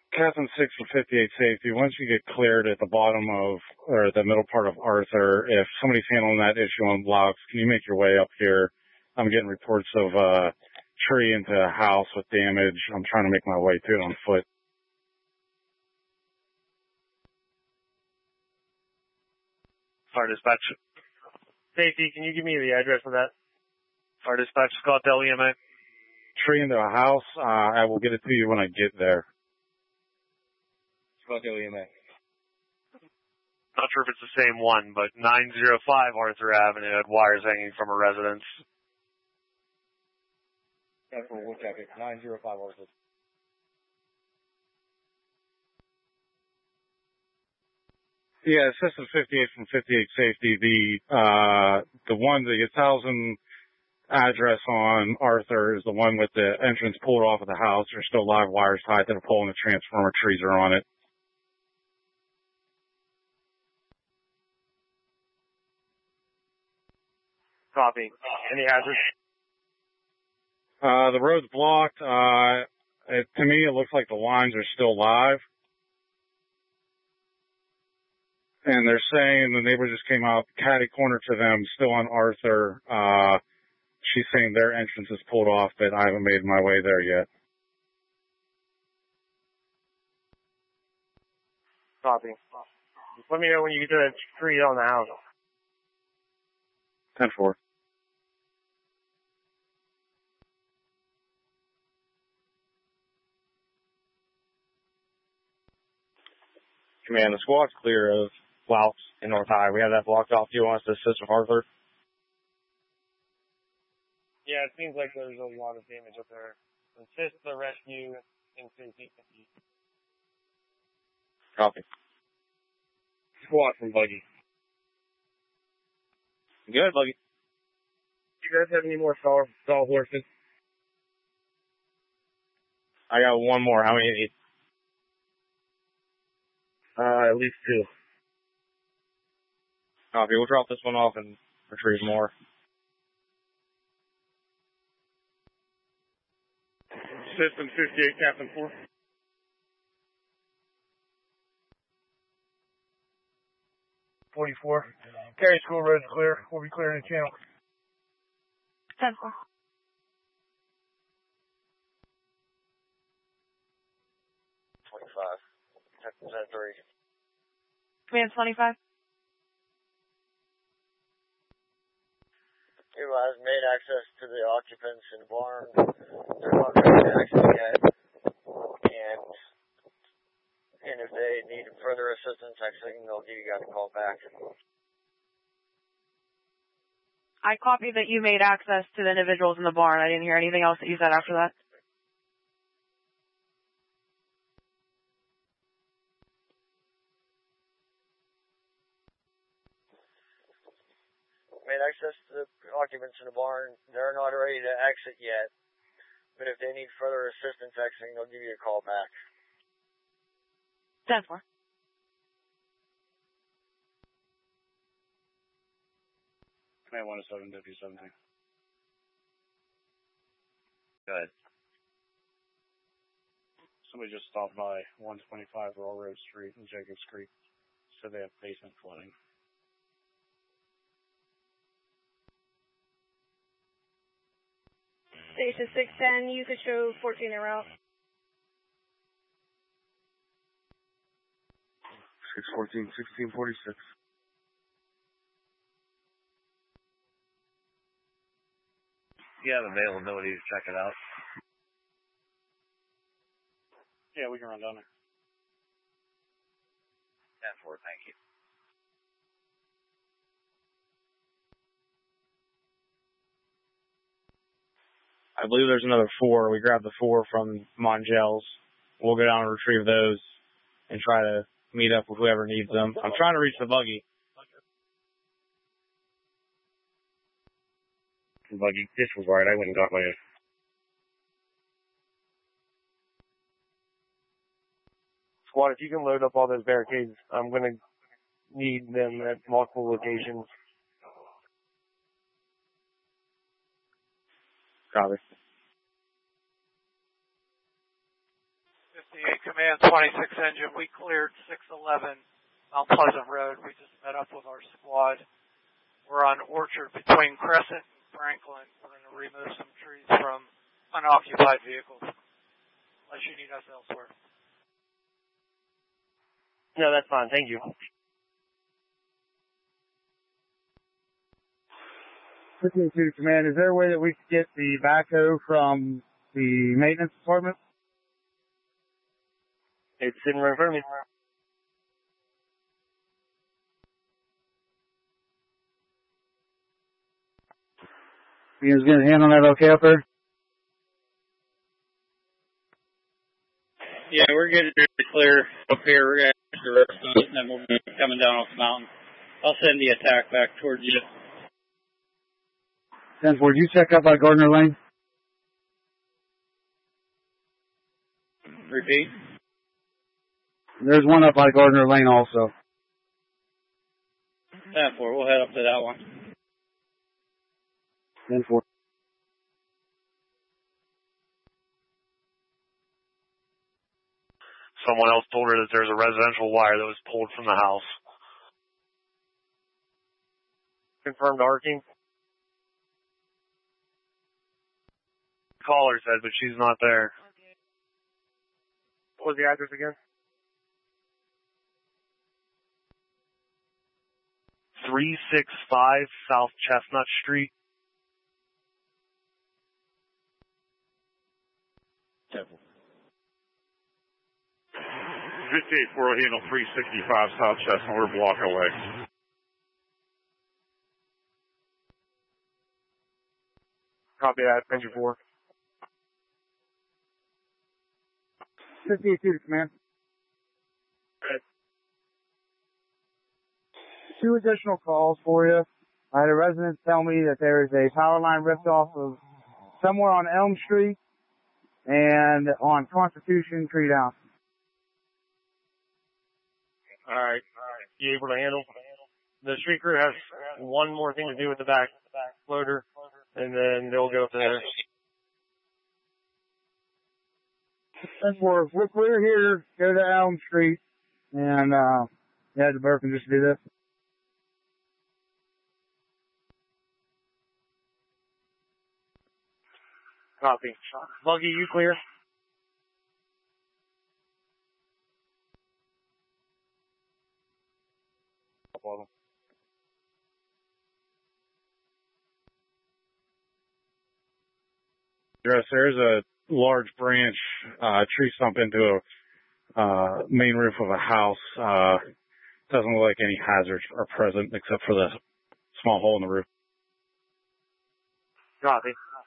Captain 6 for 58 safety. Once you get cleared at the bottom of, or the middle part of Arthur, if somebody's handling that issue on blocks, can you make your way up here? I'm getting reports of a tree into a house with damage. I'm trying to make my way to it on foot. Fire dispatch. Safety, can you give me the address of that? Fire dispatch, Scottsdale EMA. Tree into a house. I will get it to you when I get there. Scottsdale EMA. Not sure if it's the same one, but 905 Arthur Avenue had wires hanging from a residence. That's what we'll check it. 905 Arthur. Yeah, System 58 from 58 Safety. The 1,000 address on Arthur is the one with the entrance pulled off of the house. There's still live wires tied to the pole and the transformer. Trees are on it. Copy. Any hazards? The road's blocked. To me, it looks like the lines are still live. And they're saying the neighbor just came out, catty corner to them, still on Arthur. She's saying their entrance is pulled off, but I haven't made my way there yet. Copy. Let me know when you get to that tree on the house. 10-4. Command, the squad's clear of Louts in North High. We have that blocked off. Do you want us to assist with Arthur? Yeah, it seems like there's a lot of damage up there. Assist the rescue in safety. Copy. Squad from Buggy. Good, Buggy. Do you guys have any more saw horses? I got one more. How many do you need? At least 2. Copy. We'll drop this one off and retrieve more. System 58, Captain 4. .44. Cary School Road's clear. We'll be clearing the channel. 10-4. 25. 10-3. Command 25. Who has made access to the occupants in the barn. They're not going to access yet. And if they need further assistance, actually, they'll give you guys a call back. I copied that you made access to the individuals in the barn. I didn't hear anything else that you said after that. Made access to the occupants in the barn. They're not ready to exit yet. But if they need further assistance exiting, they'll give you a call back. 10-4. Command 107, W17. Good. Somebody just stopped by 125 Railroad Street in Jacobs Creek. Said they have basement flooding. Station 610, you could show 14 en route. 614, 1646. You have availability to check it out. Yeah, we can run down there. 10-4, thank you. I believe there's another 4. We grabbed the 4 from Mongel's. We'll go down and retrieve those and try to meet up with whoever needs them. I'm trying to reach the buggy. Buggy, this was right. I went and got my... Squad, if you can load up all those barricades, I'm going to need them at multiple locations. Copy. 58 Command 26 engine. We cleared 611 Mount Pleasant Road. We just met up with our squad. We're on Orchard between Crescent and Franklin. We're going to remove some trees from unoccupied vehicles. Unless you need us elsewhere. No, that's fine. Thank you. 58 Command, is there a way that we could get the backhoe from the maintenance department? It's sitting right in front of me. You guys getting a hand on that okay up there? Yeah, we're getting clear up here. We're going to the rest of it, and then we'll be coming down off the mountain. I'll send the attack back towards you. 10-4, you check up by Gardner Lane? Repeat. There's one up by Gardner Lane also. 10-4, we'll head up to that one. 10-4. Someone else told her that there's a residential wire that was pulled from the house. Confirmed arcing. Caller said, but she's not there. What was the address again? 365 South Chestnut Street. 58-4 handle 365 South Chestnut. We're a block away. Copy that. Thank you for. 58 Command. Okay. 2 additional calls for you. I had a resident tell me that there is a power line ripped off of somewhere on Elm Street and on Constitution Tree Down. All right. You able to handle? The street crew has one more thing to do with the back loader, and then they'll go there. And we're clear here. Go to Elm Street, and yeah, the Burke can just do this. Copy. Buggy, you clear? There's a large branch, tree stump into a main roof of a house. Doesn't look like any hazards are present except for the small hole in the roof. Copy.